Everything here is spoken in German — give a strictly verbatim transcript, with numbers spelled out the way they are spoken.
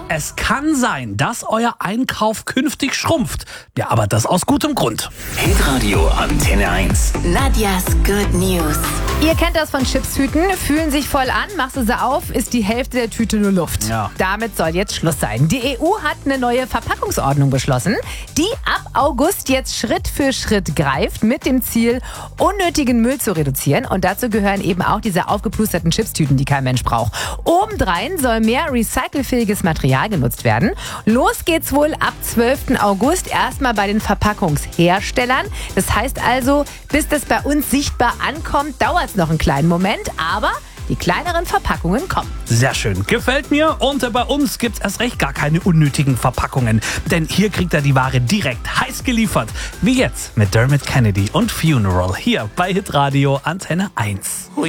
Es kann sein, dass euer Einkauf künftig schrumpft. Ja, aber das aus gutem Grund. Hitradio Antenne eins. Nadias Good News. Ihr kennt das von Chipstüten, fühlen sich voll an, machst du sie auf, ist die Hälfte der Tüte nur Luft. Ja. Damit soll jetzt Schluss sein. Die E U hat eine neue Verpackungsordnung beschlossen, die ab August jetzt Schritt für Schritt greift, mit dem Ziel, unnötigen Müll zu reduzieren. Und dazu gehören eben auch diese aufgeplusterten Chipstüten, die kein Mensch braucht. Obendrein soll mehr recycelfähiges Material genutzt werden. Los geht's wohl ab zwölften August erstmal bei den Verpackungsherstellern. Das heißt also, bis das bei uns sichtbar ankommt, dauert es noch einen kleinen Moment, aber die kleineren Verpackungen kommen. Sehr schön, gefällt mir. Und bei uns gibt's erst recht gar keine unnötigen Verpackungen. Denn hier kriegt er die Ware direkt heiß geliefert. Wie jetzt mit Dermot Kennedy und Funeral hier bei Hitradio Antenne eins.